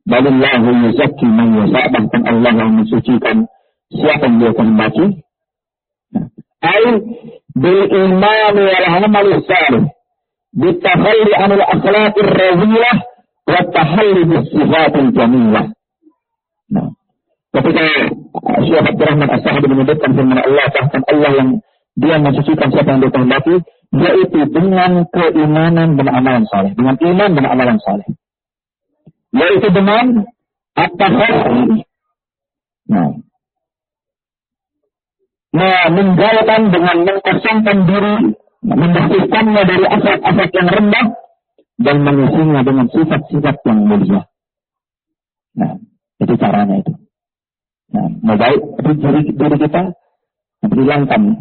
Balillahu yuzakki man yasha, bahkan Allah yang mensucikan siapa yang dia kehendaki. Ai bil iman wal amal salih, bittakhalli anil akhlaqir radhiyah wa tahalli bis sifatil jamilah. Nah, ketika Syekh Abdul Rahman As-Sa'di menyebutkan firman Allah, bahkan Allah yang dia mensucikan siapa yang dia kehendaki, yaitu dengan keimanan dan amalan saleh, dengan iman dan amalan saleh, yaitu dengan at-tahalli. Meninggalkan dengan mengkosongkan diri, membersihkannya dari aset-aset yang rendah dan mengisinya dengan sifat-sifat yang mulia. Nah, itu caranya itu. Nah, mau baik diri kita, hilangkan